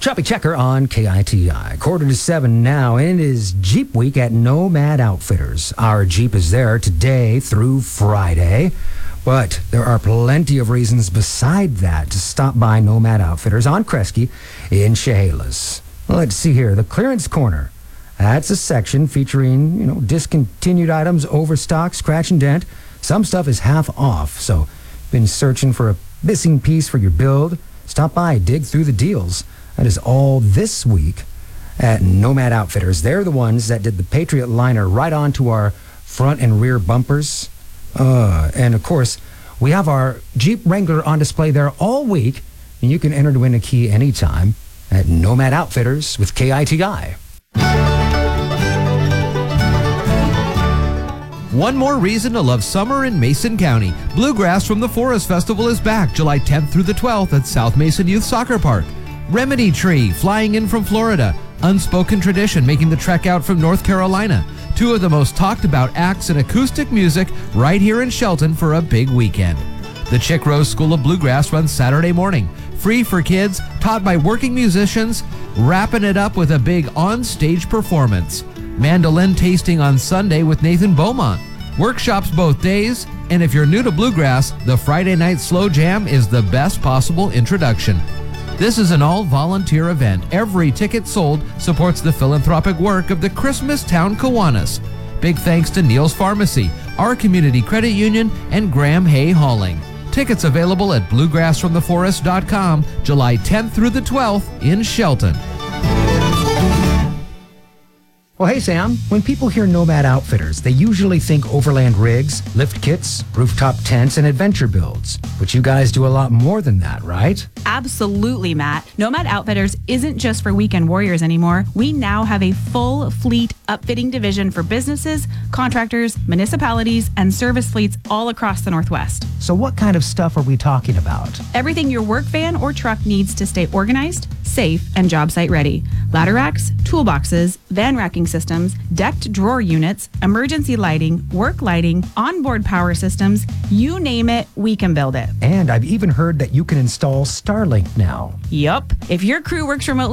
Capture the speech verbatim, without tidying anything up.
Choppy Checker on K I T I. Quarter to seven now, and it is Jeep Week at Nomad Outfitters. Our Jeep is there today through Friday, but there are plenty of reasons beside that to stop by Nomad Outfitters on Kresge in Chehalis. Let's see here, the clearance corner. That's a section featuring, you know, discontinued items, overstock, scratch and dent. Some stuff is half off, so been searching for a missing piece for your build? Stop by, dig through the deals. That is all this week at Nomad Outfitters. They're the ones that did the Patriot liner right onto our front and rear bumpers. Uh, and, of course, we have our Jeep Wrangler on display there all week, and you can enter to win a key anytime at Nomad Outfitters with K I T I. One more reason to love summer in Mason County. Bluegrass from the Forest Festival is back July tenth through the twelfth at South Mason Youth Soccer Park. Remedy Tree, flying in from Florida. Unspoken Tradition, making the trek out from North Carolina. Two of the most talked about acts in acoustic music right here in Shelton for a big weekend. The Chick Rose School of Bluegrass runs Saturday morning. Free for kids, taught by working musicians, wrapping it up with a big on-stage performance. Mandolin tasting on Sunday with Nathan Beaumont. Workshops both days, and if you're new to bluegrass, the Friday night slow jam is the best possible introduction. This is an all-volunteer event. Every ticket sold supports the philanthropic work of the Christmas Town Kiwanis. Big thanks to Neil's Pharmacy, our community credit union, and Graham Hay Hauling. Tickets available at bluegrass from the forest dot com, July tenth through the twelfth in Shelton. Well, hey, Sam, when people hear Nomad Outfitters, they usually think overland rigs, lift kits, rooftop tents, and adventure builds. But you guys do a lot more than that, right? Absolutely, Matt. Nomad Outfitters isn't just for weekend warriors anymore. We now have a full fleet upfitting division for businesses, contractors, municipalities, and service fleets all across the Northwest. So what kind of stuff are we talking about? Everything your work van or truck needs to stay organized, safe, and job site ready. Ladder racks, toolboxes, van racking systems, decked drawer units, emergency lighting, work lighting, onboard power systems, you name it, we can build it. And I've even heard that you can install Starlink now. Yup. If your crew works remotely